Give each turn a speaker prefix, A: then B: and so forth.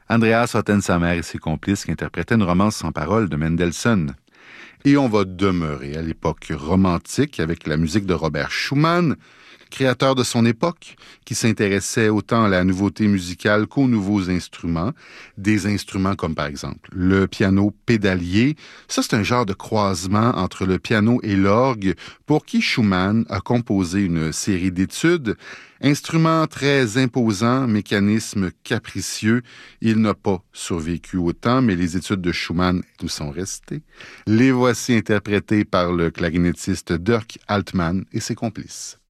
A: Andreas Ottensamer et ses complices qui interprétaient une romance sans paroles de Mendelssohn. Et on va demeurer à l'époque romantique avec la musique de Robert Schumann, créateur de son époque, qui s'intéressait autant à la nouveauté musicale qu'aux nouveaux instruments. Des instruments comme par exemple le piano pédalier. Ça, c'est un genre de croisement entre le piano et l'orgue pour qui Schumann a composé une série d'études. Instrument très imposant, mécanisme capricieux. Il n'a pas survécu au temps, mais les études de Schumann nous sont restées. Les voici interprétés par le clarinettiste Dirk Altman et ses complices.